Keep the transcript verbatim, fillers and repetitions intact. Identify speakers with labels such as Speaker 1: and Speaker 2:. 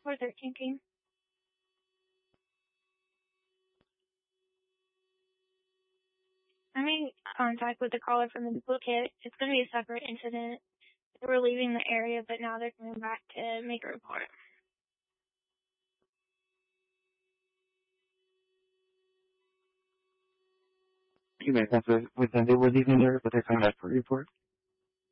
Speaker 1: four thirteen, King. I'm in contact with the caller from the duplicate. It's going to be a separate incident. They were leaving the area, but now they're coming back to make a report.
Speaker 2: You may pass with them. They were leaving there, but they're coming back for a report.